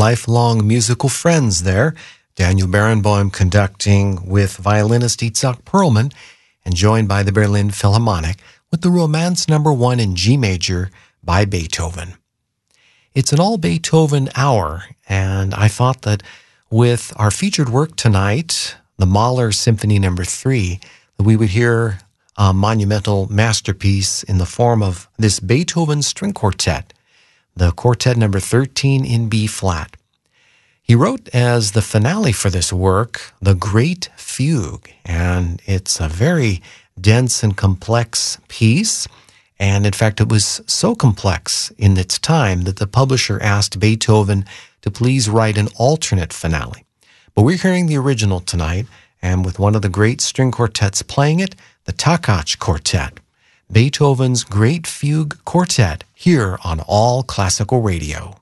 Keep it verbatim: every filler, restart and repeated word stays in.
lifelong musical friends there. Daniel Barenboim conducting with violinist Itzhak Perlman and joined by the Berlin Philharmonic with the Romance Number One in G Major by Beethoven. It's an all Beethoven hour, and I thought that with our featured work tonight, the Mahler Symphony Number Three, that we would hear a monumental masterpiece in the form of this Beethoven String Quartet, the Quartet Number thirteen in B flat. He wrote as the finale for this work, The Great Fugue, and it's a very dense and complex piece. And in fact, it was so complex in its time that the publisher asked Beethoven to please write an alternate finale. But we're hearing the original tonight, and with one of the great string quartets playing it, the Takács Quartet, Beethoven's Great Fugue Quartet, here on All Classical Radio.